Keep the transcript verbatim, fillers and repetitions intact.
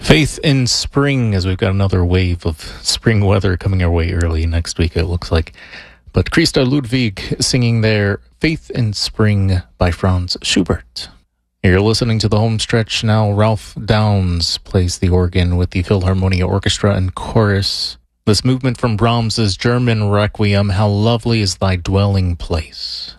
Faith in spring, as we've got another wave of spring weather coming our way early next week, it looks like. But Christa Ludwig singing there, Faith in Spring by Franz Schubert. You're listening to the home stretch now. Ralph Downs plays the organ with the Philharmonia Orchestra and Chorus. This movement from Brahms's German Requiem, How Lovely is Thy Dwelling Place.